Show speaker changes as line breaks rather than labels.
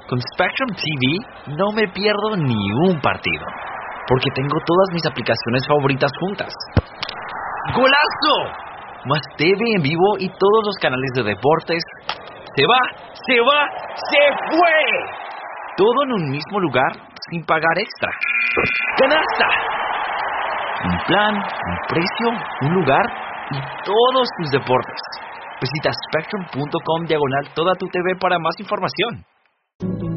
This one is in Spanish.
Con Spectrum TV no me pierdo ni un partido, porque tengo todas mis aplicaciones favoritas juntas. ¡Golazo! Más TV en vivo y todos los canales de deportes. ¡Se va! ¡Se va! ¡Se fue! Todo en un mismo lugar sin pagar extra. ¡Canasta! Un plan, un precio, un lugar y todos tus deportes. Visita spectrum.com/toda tu TV para más información.